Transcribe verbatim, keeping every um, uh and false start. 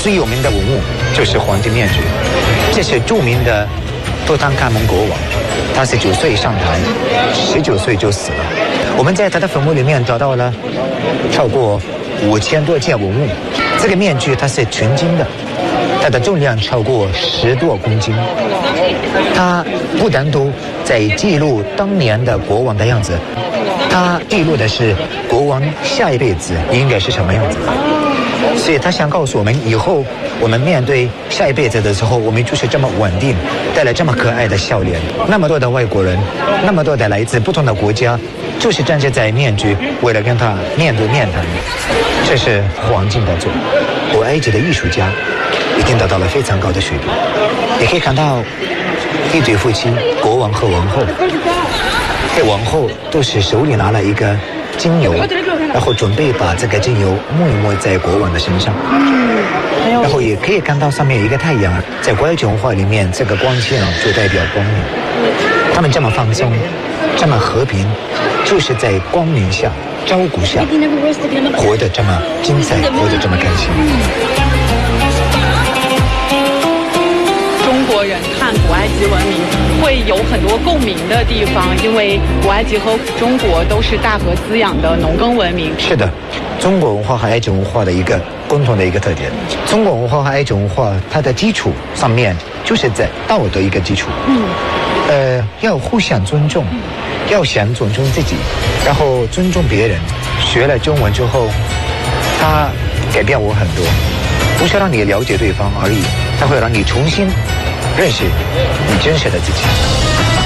最有名的文物就是黄金面具，这是著名的图坦卡蒙国王，他十九岁上台，十九岁就死了。我们在他的坟墓里面找到了超过五千多件文物。这个面具它是纯金的，它的重量超过十多公斤。它不单独在记录当年的国王的样子，它记录的是国王下一辈子应该是什么样子。所以他想告诉我们，以后我们面对下一辈子的时候，我们就是这么稳定，带来这么可爱的笑脸。那么多的外国人，那么多的来自不同的国家，就是站着在面具，为了跟他面对面谈。这是黄金的做，古埃及的艺术家已经达到了非常高的水平。也可以看到一对夫妻，国王和王后，这王后都是手里拿了一个精油，然后准备把这个精油抹一抹在国王的身上，然后也可以看到上面有一个太阳，在古埃及文化里面，这个光线就代表光明。他们这么放松，这么和平，就是在光明下、照顾下，活得这么精彩，活得这么开心。 中国人看古埃及文明会有很多共鸣的地方，因为古埃及和中国都是大河滋养的农耕文明。 是的，中国文化和埃及文化的一个共同的一个特点。中国文化和埃及文化它的基础上面就是在道德一个基础，嗯，呃，要互相尊重，要先尊重自己，然后尊重别人。学了中文之后，它改变我很多，不是让你了解对方而已，它会让你重新认识你真实的自己。